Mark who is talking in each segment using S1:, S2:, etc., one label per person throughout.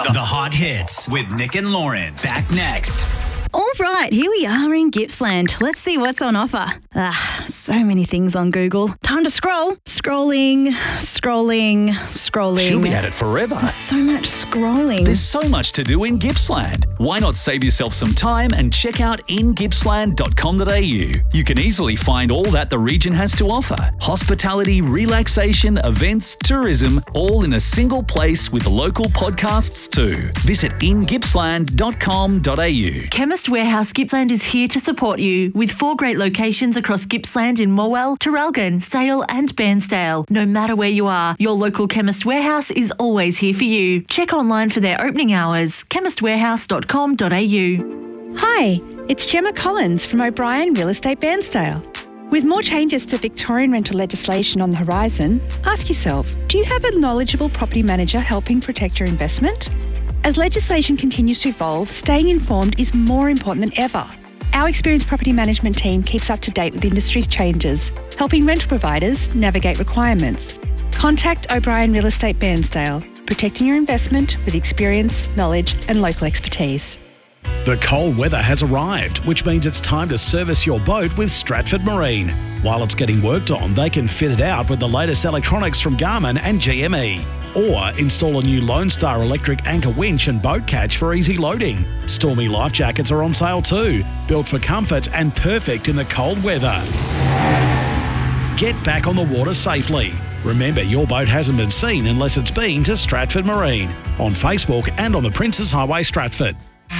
S1: The Hot Hits with Nick and Lauren. Back next.
S2: All right, here we are in Gippsland. Let's see what's on offer. So many things on Google. Time to scroll. Scrolling.
S3: She'll be at it forever.
S2: There's so much scrolling.
S3: There's so much to do in Gippsland. Why not save yourself some time and check out ingippsland.com.au? You can easily find all that the region has to offer. Hospitality, relaxation, events, tourism, all in a single place with local podcasts too. Visit ingippsland.com.au.
S4: Chemist Warehouse Gippsland is here to support you with 4 great locations across Gippsland in Morwell, Traralgon, Sale and Bairnsdale. No matter where you are, your local Chemist Warehouse is always here for you. Check online for their opening hours, chemistwarehouse.com.au.
S5: Hi, it's Gemma Collins from O'Brien Real Estate Bairnsdale. With more changes to Victorian rental legislation on the horizon, ask yourself, do you have a knowledgeable property manager helping protect your investment? As legislation continues to evolve, staying informed is more important than ever. Our experienced property management team keeps up to date with industry's changes, helping rental providers navigate requirements. Contact O'Brien Real Estate Bairnsdale, protecting your investment with experience, knowledge and local expertise.
S6: The cold weather has arrived, which means it's time to service your boat with Stratford Marine. While it's getting worked on, they can fit it out with the latest electronics from Garmin and GME. Or install a new Lone Star electric anchor winch and boat catch for easy loading. Stormy life jackets are on sale too, built for comfort and perfect in the cold weather. Get back on the water safely. Remember, your boat hasn't been seen unless it's been to Stratford Marine, on Facebook and on the Princes Highway, Stratford.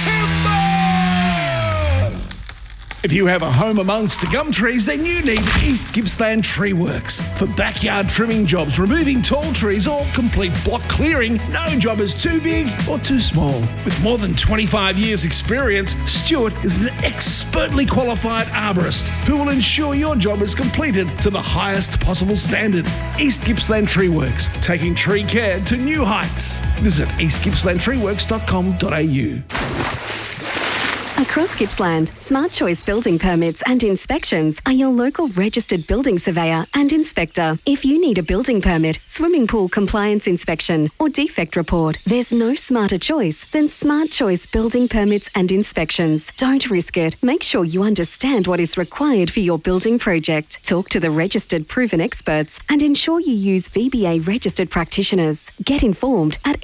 S7: If you have a home amongst the gum trees, then you need East Gippsland Tree Works. For backyard trimming jobs, removing tall trees or complete block clearing, no job is too big or too small. With more than 25 years experience, Stuart is an expertly qualified arborist who will ensure your job is completed to the highest possible standard. East Gippsland Tree Works, taking tree care to new heights. Visit eastgippslandtreeworks.com.au.
S8: Across Gippsland, Smart Choice Building Permits and Inspections are your local registered building surveyor and inspector. If you need a building permit, swimming pool compliance inspection or defect report, there's no smarter choice than Smart Choice Building Permits and Inspections. Don't risk it. Make sure you understand what is required for your building project. Talk to the registered proven experts and ensure you use VBA registered practitioners. Get informed at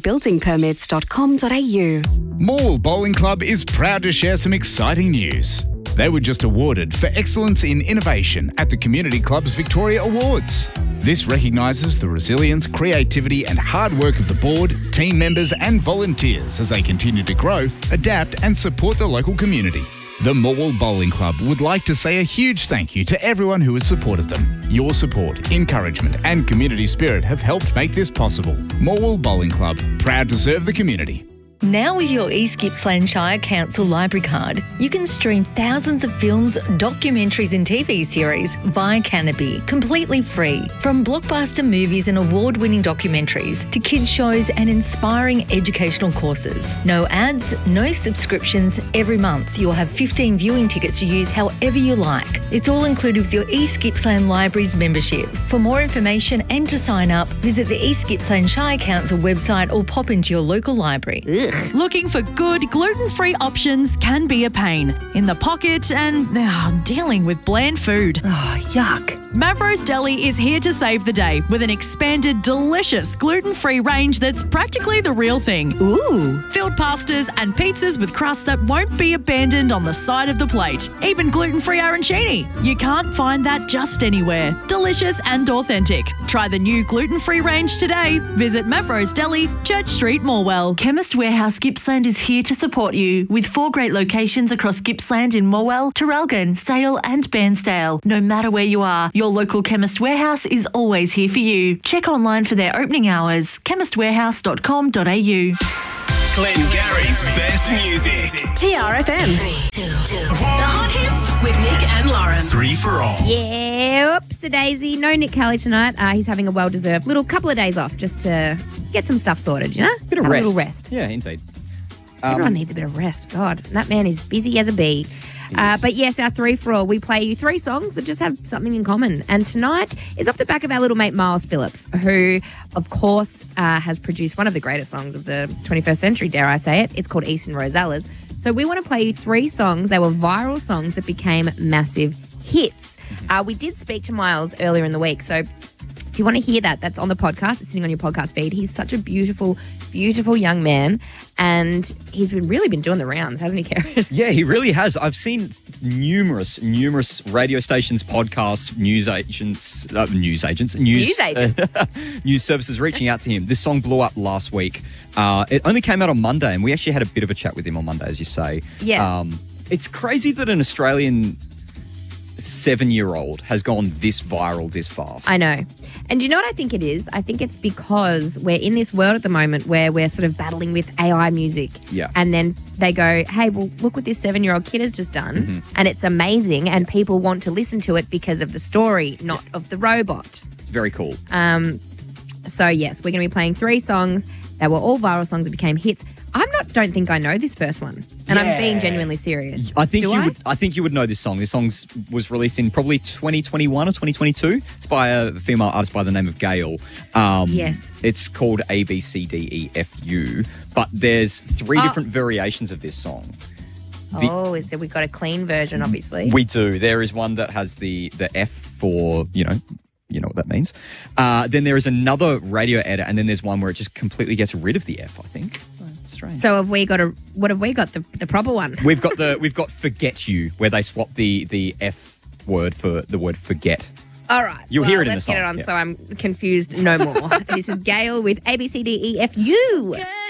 S8: scbuildingpermits.com.au.
S9: Morwell Bowling Club is proud to share some exciting news. They were just awarded for excellence in innovation at the Community Clubs Victoria Awards. This recognises the resilience, creativity and hard work of the board, team members and volunteers as they continue to grow, adapt and support the local community. The Morwell Bowling Club would like to say a huge thank you to everyone who has supported them. Your support, encouragement and community spirit have helped make this possible. Morwell Bowling Club, proud to serve the community.
S4: Now with your East Gippsland Shire Council library card, you can stream thousands of films, documentaries and TV series via Canopy, completely free. From blockbuster movies and award-winning documentaries to kids shows and inspiring educational courses. No ads, no subscriptions. Every month you'll have 15 viewing tickets to use however you like. It's all included with your East Gippsland Libraries membership. For more information and to sign up, visit the East Gippsland Shire Council website or pop into your local library.
S2: Looking for good gluten-free options can be a pain in the pocket and dealing with bland food.
S4: Yuck.
S2: Mavros Deli is here to save the day with an expanded, delicious gluten-free range that's practically the real thing.
S4: Ooh.
S2: Filled pastas and pizzas with crust that won't be abandoned on the side of the plate. Even gluten-free arancini. You can't find that just anywhere. Delicious and authentic. Try the new gluten-free range today. Visit Mavros Deli, Church Street, Morwell.
S4: Chemist Warehouse Gippsland is here to support you with 4 great locations across Gippsland in Morwell, Traralgon, Sale and Bairnsdale. No matter where you are, your local Chemist Warehouse is always here for you. Check online for their opening hours, chemistwarehouse.com.au.
S1: Glengarry's best music.
S8: TRFM.
S10: 3, 2, 1. The Hot Hits with Nick and Lauren.
S1: 3 for all.
S11: Yeah, whoops-a-daisy. No Nick Kelly tonight. He's having a well-deserved little couple of days off just to get some stuff sorted, you know?
S12: Bit of
S11: Have
S12: rest.
S11: a little rest.
S12: Yeah, indeed.
S11: Everyone needs a bit of rest. God, that man is busy as a bee. But yes, our 3 for all, we play you 3 songs that just have something in common. And tonight is off the back of our little mate Miles Phillips, who, of course, has produced one of the greatest songs of the 21st century, dare I say it. It's called Eastern Rosellas. So we want to play you 3 songs. They were viral songs that became massive hits. We did speak to Miles earlier in the week, so if you want to hear that, that's on the podcast. It's sitting on your podcast feed. He's such a beautiful, beautiful young man, and he's really been doing the rounds, hasn't he, Karen?
S12: Yeah, he really has. I've seen numerous radio stations, podcasts, news services reaching out to him. This song blew up last week. It only came out on Monday, and we actually had a bit of a chat with him on Monday, as you say.
S11: Yeah.
S12: It's crazy that an Australian 7-year-old has gone this viral this fast.
S11: I know. And you know what I think it is? I think it's because we're in this world at the moment where we're sort of battling with AI music.
S12: Yeah.
S11: And then they go, hey, well, look what this 7-year-old kid has just done.
S12: Mm-hmm.
S11: And it's amazing. And people want to listen to it because of the story, not of the robot.
S12: It's very cool.
S11: So, yes, we're going to be playing 3 songs that were all viral songs that became hits. Don't think I know this first one, and I'm being genuinely serious.
S12: I think you would know this song. This song was released in probably 2021 or 2022. It's by a female artist by the name of Gail.
S11: Yes.
S12: It's called ABCDEFU, but there's 3 different variations of this song.
S11: Is that we got a clean version, obviously?
S12: We do. There is one that has the F for, you know what that means. Then there is another radio edit, and then there's one where it just completely gets rid of the F, I think. Strange.
S11: So what have we got, the proper one?
S12: We've got Forget You, where they swap the F word for the word forget.
S11: All right.
S12: You'll hear it in the
S11: let's
S12: song.
S11: get it on
S12: yeah.
S11: so I'm confused no more. This is Gail with ABCDEFU.